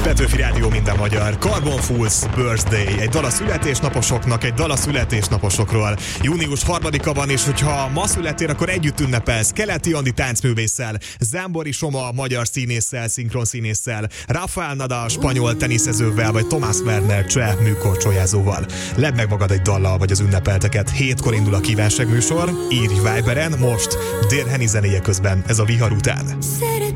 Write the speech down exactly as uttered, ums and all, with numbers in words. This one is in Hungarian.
Petőfi Rádió, minden magyar. Carbon Fools Birthday. Egy dal a születésnaposoknak, egy dal a születésnaposokról. június harmadika van, és hogyha ma születél, akkor együtt ünnepelsz Keleti Andi táncművésszel, Zámbori Soma magyar színésszel, szinkronszínésszel, Rafael Nadal spanyol teniszezővel, vagy Thomas Werner cseh műkorcsolyázóval. Ledd meg magad egy dallal, vagy az ünnepelteket. Hétkor indul a kívánságműsor, írj Viberen, most Dérheni zenéje közben, ez a Vihar után. Szeret